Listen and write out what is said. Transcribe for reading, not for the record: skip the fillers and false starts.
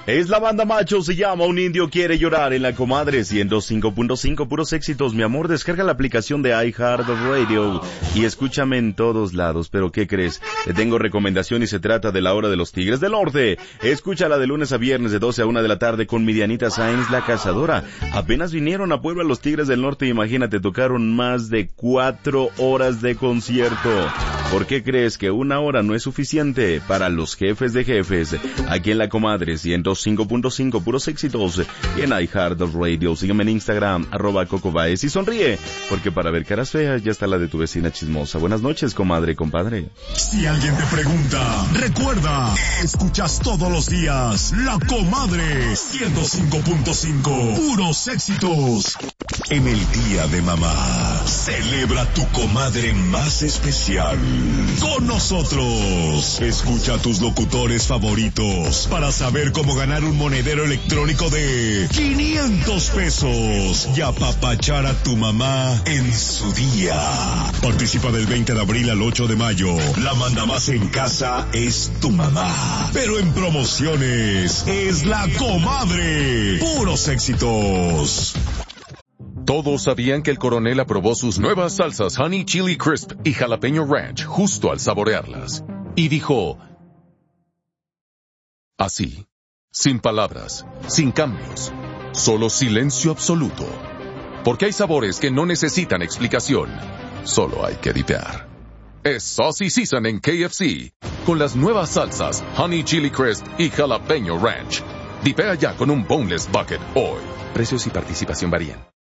Es la banda Macho, se llama Un Indio Quiere Llorar en la Comadre 105.5, puros éxitos, mi amor. Descarga la aplicación de iHeartRadio y escúchame en todos lados. Pero ¿qué crees? Te tengo recomendación y se trata de la hora de los Tigres del Norte. Escúchala de lunes a viernes de 12 a 1 de la tarde con mi Dianita Sáenz, la cazadora. Apenas vinieron a Puebla los Tigres del Norte, imagínate, tocaron más de 4 horas de concierto. ¿Por qué crees que una hora no es suficiente para los jefes de jefes? Aquí en la Comadre 105.5, puros éxitos, y en iHeartRadio. Sígueme en Instagram, @CocoBaez, y sonríe, porque para ver caras feas ya está la de tu vecina chismosa. Buenas noches, comadre, compadre. Si alguien te pregunta, recuerda, escuchas todos los días La Comadre 105.5, puros éxitos. En el Día de Mamá, celebra tu comadre más especial con nosotros. Escucha a tus locutores favoritos para saber cómo ganar un monedero electrónico de 500 pesos y apapachar a tu mamá en su día. Participa del 20 de abril al 8 de mayo. La manda más en casa es tu mamá, pero en promociones es La Comadre. Puros éxitos. Todos sabían que el coronel aprobó sus nuevas salsas Honey Chili Crisp y Jalapeño Ranch justo al saborearlas. Y dijo, así, sin palabras, sin cambios, solo silencio absoluto. Porque hay sabores que no necesitan explicación, solo hay que dipear. Es Saucy Season en KFC, con las nuevas salsas Honey Chili Crisp y Jalapeño Ranch. Dipea ya con un Boneless Bucket hoy. Precios y participación varían.